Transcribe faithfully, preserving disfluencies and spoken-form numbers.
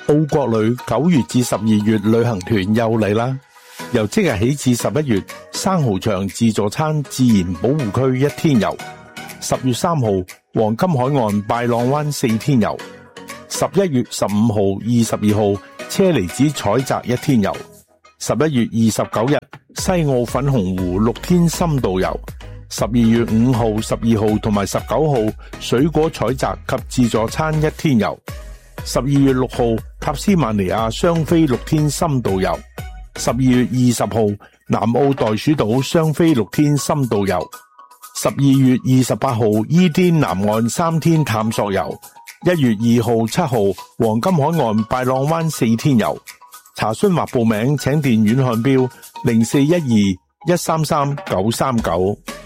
澳國旅九月至十二月旅行團又嚟啦！由即日起至十一月，生蠔場自助餐自然保護區一天遊；十月三號，黃金海岸拜浪灣四天遊；十一月十五號、二十二號，車厘子採摘一天遊；十一月二十九日，西澳粉紅湖六天深度遊；十二月五號、十二號同埋十九號，水果採摘及自助餐一天遊；十二月六號，塔斯曼尼亞雙飛六天深度遊；十二月二十號，南澳袋鼠島雙飛六天深度遊；十二月二十八號，伊甸南岸三天探索遊；一月二號、七號，黃金海岸拜浪灣四天遊。查詢或報名請電遠看標零四一二一三三九三九。